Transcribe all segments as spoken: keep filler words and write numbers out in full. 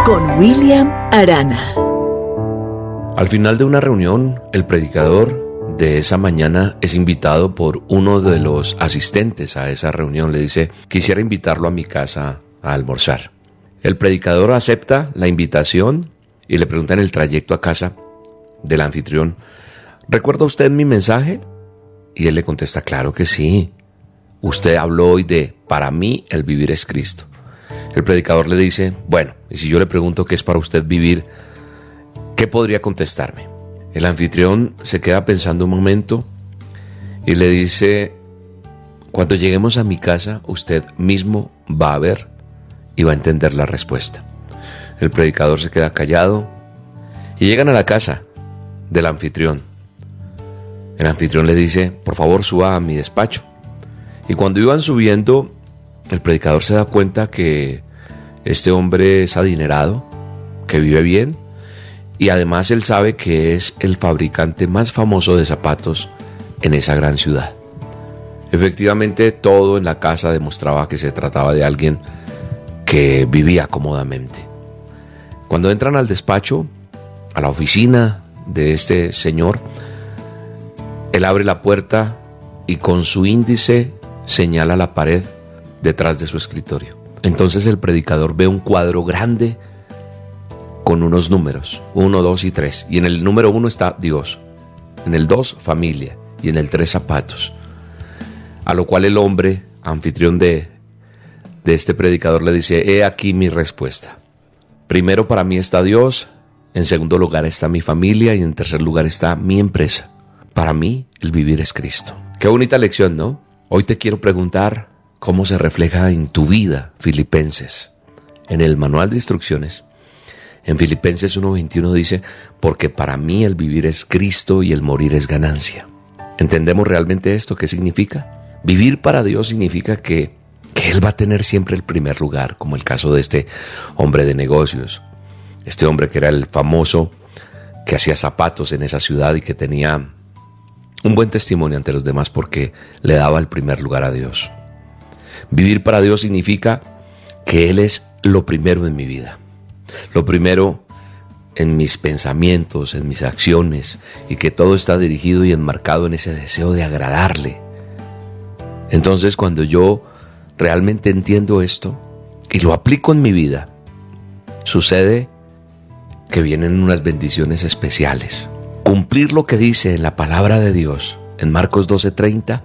con William Arana. Al final de una reunión, el predicador de esa mañana es invitado por uno de los asistentes a esa reunión. Le dice: quisiera invitarlo a mi casa a almorzar. El predicador acepta la invitación y le pregunta en el trayecto a casa del anfitrión: ¿recuerda usted mi mensaje? Y él le contesta: claro que sí. Usted habló hoy de para mí el vivir es Cristo. El predicador le dice: bueno, y si yo le pregunto qué es para usted vivir, ¿qué podría contestarme? El anfitrión se queda pensando un momento y le dice: cuando lleguemos a mi casa, usted mismo va a ver y va a entender la respuesta. El predicador se queda callado y llegan a la casa del anfitrión. El anfitrión le dice: por favor, suba a mi despacho. Y cuando iban subiendo, el predicador se da cuenta que este hombre es adinerado, que vive bien, y además él sabe que es el fabricante más famoso de zapatos en esa gran ciudad. Efectivamente, todo en la casa demostraba que se trataba de alguien que vivía cómodamente. Cuando entran al despacho, a la oficina de este señor, él abre la puerta y con su índice señala la pared detrás de su escritorio. Entonces el predicador ve un cuadro grande con unos números, uno, dos y tres. Y en el número uno está Dios, en el dos, familia, y en el tres, zapatos. A lo cual el hombre, anfitrión de, de este predicador, le dice: he aquí mi respuesta. Primero para mí está Dios, en segundo lugar está mi familia y en tercer lugar está mi empresa. Para mí el vivir es Cristo. Qué bonita lección, ¿no? Hoy te quiero preguntar cómo se refleja en tu vida Filipenses. En el manual de instrucciones, en Filipenses uno veintiuno dice: porque para mí el vivir es Cristo y el morir es ganancia. ¿Entendemos realmente esto? ¿Qué significa? Vivir para Dios significa que, que Él va a tener siempre el primer lugar, como el caso de este hombre de negocios. Este hombre que era el famoso, que hacía zapatos en esa ciudad y que tenía un buen testimonio ante los demás porque le daba el primer lugar a Dios. Vivir para Dios significa que Él es lo primero en mi vida, lo primero en mis pensamientos, en mis acciones, y que todo está dirigido y enmarcado en ese deseo de agradarle. Entonces, cuando yo realmente entiendo esto y lo aplico en mi vida, sucede que vienen unas bendiciones especiales. Cumplir lo que dice en la palabra de Dios, en Marcos doce treinta,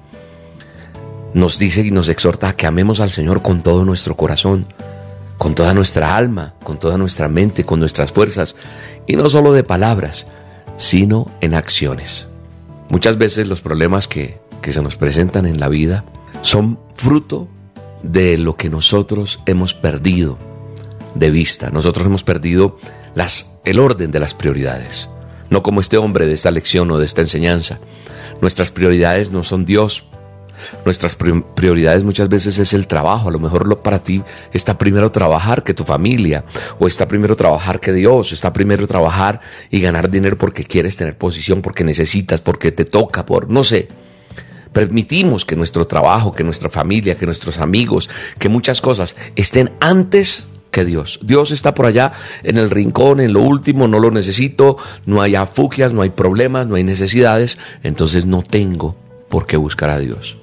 nos dice y nos exhorta a que amemos al Señor con todo nuestro corazón, con toda nuestra alma, con toda nuestra mente, con nuestras fuerzas, y no solo de palabras, sino en acciones. Muchas veces los problemas que, que se nos presentan en la vida son fruto de lo que nosotros hemos perdido de vista. Nosotros hemos perdido las, el orden de las prioridades. No como este hombre de esta lección o de esta enseñanza. Nuestras prioridades no son Dios. Nuestras prioridades muchas veces es el trabajo. A lo mejor lo, para ti está primero trabajar que tu familia, o está primero trabajar que Dios, está primero trabajar y ganar dinero porque quieres tener posición, porque necesitas, porque te toca, por no sé. Permitimos que nuestro trabajo, que nuestra familia, que nuestros amigos, que muchas cosas estén antes que Dios. Dios está por allá en el rincón, en lo último, no lo necesito, no hay afugias, no hay problemas, no hay necesidades, entonces no tengo por qué buscar a Dios.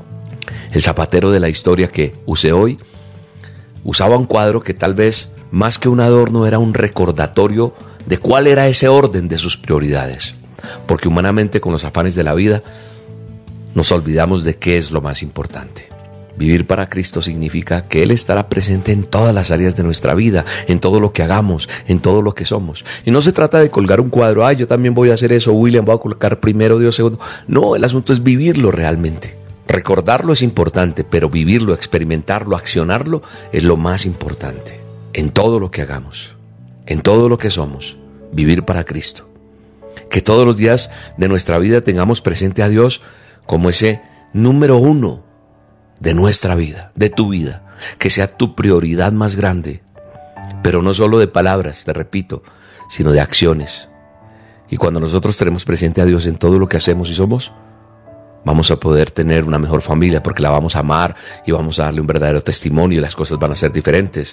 El zapatero de la historia que usé hoy usaba un cuadro que tal vez más que un adorno era un recordatorio de cuál era ese orden de sus prioridades, porque humanamente con los afanes de la vida nos olvidamos de qué es lo más importante. Vivir para Cristo significa que Él estará presente en todas las áreas de nuestra vida, en todo lo que hagamos, en todo lo que somos. Y no se trata de colgar un cuadro: ay, yo también voy a hacer eso, William, voy a colocar primero Dios, segundo. No, el asunto es vivirlo realmente. Recordarlo es importante, pero vivirlo, experimentarlo, accionarlo es lo más importante. En todo lo que hagamos, en todo lo que somos, vivir para Cristo. Que todos los días de nuestra vida tengamos presente a Dios como ese número uno de nuestra vida, de tu vida, que sea tu prioridad más grande, pero no solo de palabras, te repito, sino de acciones. Y cuando nosotros tenemos presente a Dios en todo lo que hacemos y somos, vamos a poder tener una mejor familia porque la vamos a amar y vamos a darle un verdadero testimonio y las cosas van a ser diferentes.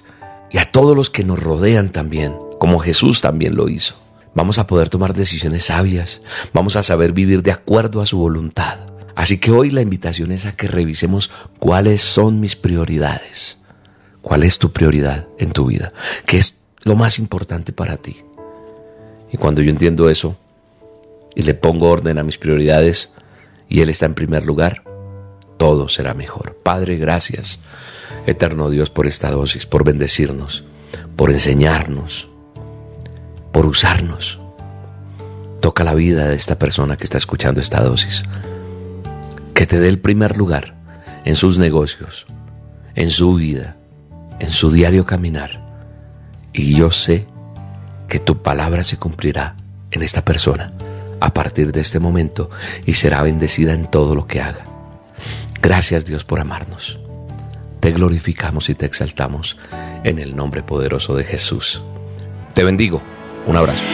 y a todos los que nos rodean también, como Jesús también lo hizo. Vamos a poder tomar decisiones sabias, vamos a saber vivir de acuerdo a su voluntad. Así que hoy la invitación es a que revisemos cuáles son mis prioridades. ¿Cuál es tu prioridad en tu vida? ¿Qué es lo más importante para ti? Y cuando yo entiendo eso y le pongo orden a mis prioridades y Él está en primer lugar, todo será mejor. Padre, gracias, eterno Dios, por esta dosis, por bendecirnos, por enseñarnos, por usarnos. Toca la vida de esta persona que está escuchando esta dosis. Que te dé el primer lugar en sus negocios, en su vida, en su diario caminar. Y yo sé que tu palabra se cumplirá en esta persona a partir de este momento y será bendecida en todo lo que haga. Gracias, Dios, por amarnos. Te glorificamos y te exaltamos en el nombre poderoso de Jesús. Te bendigo. Un abrazo.